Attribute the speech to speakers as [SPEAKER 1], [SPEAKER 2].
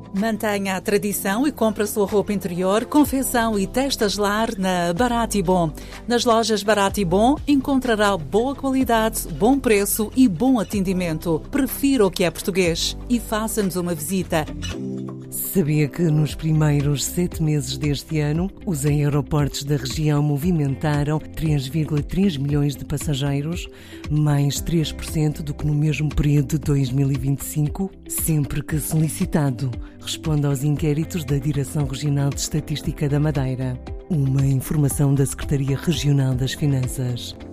[SPEAKER 1] Mantenha a tradição e compre a sua roupa interior, confecção e testas lar na Barato e Bom. Nas lojas Barato e Bom encontrará boa qualidade, bom preço e bom atendimento. Prefira o que é português e faça-nos uma visita.
[SPEAKER 2] Sabia que nos primeiros 7 meses deste ano, os aeroportos da região movimentaram 3,3 milhões de passageiros, mais 3% do que no mesmo período de 2025? Sempre que solicitado, responda aos inquéritos da Direção Regional de Estatística da Madeira. Uma informação da Secretaria Regional das Finanças.